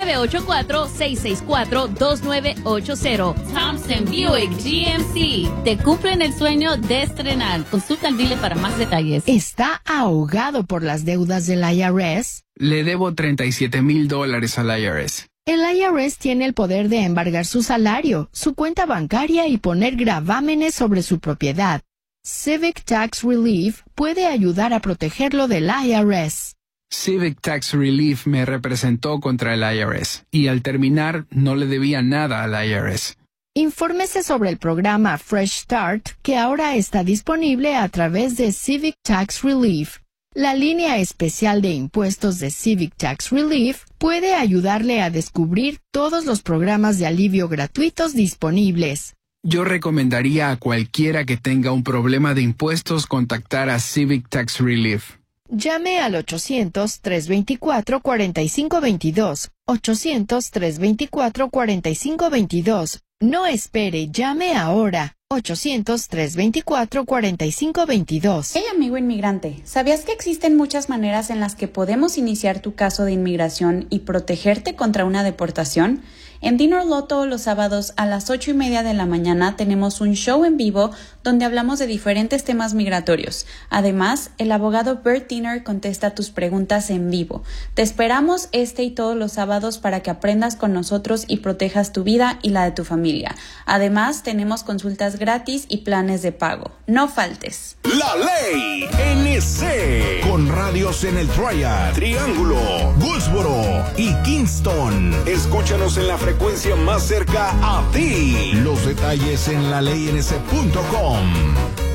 1-888-664-2980. Thompson Buick GMC. Te cumplen el sueño de estrenar. Consulta al dealer para más detalles. ¿Está ahogado por las deudas del IRS? Le debo $37,000 al IRS. El IRS tiene el poder de embargar su salario, su cuenta bancaria y poner gravámenes sobre su propiedad. Civic Tax Relief puede ayudar a protegerlo del IRS. Civic Tax Relief me representó contra el IRS y al terminar no le debía nada al IRS. Infórmese sobre el programa Fresh Start que ahora está disponible a través de Civic Tax Relief. La línea especial de impuestos de Civic Tax Relief puede ayudarle a descubrir todos los programas de alivio gratuitos disponibles. Yo recomendaría a cualquiera que tenga un problema de impuestos contactar a Civic Tax Relief. Llame al 800-324-4522. 800-324-4522. No espere, llame ahora. 800-324-4522. Hey amigo inmigrante, ¿sabías que existen muchas maneras en las que podemos iniciar tu caso de inmigración y protegerte contra una deportación? En Dinner Law todos los sábados a las 8:30 de la mañana tenemos un show en vivo donde hablamos de diferentes temas migratorios. Además, el abogado Bert Dinner contesta tus preguntas en vivo. Te esperamos este y todos los sábados para que aprendas con nosotros y protejas tu vida y la de tu familia. Además, tenemos consultas gratis y planes de pago. No faltes. La Ley NC, con radios en el Triad, Triángulo, Goldsboro y Kingston. Escúchanos en la frecuencia más cerca a ti. Los detalles en laleyNC.com.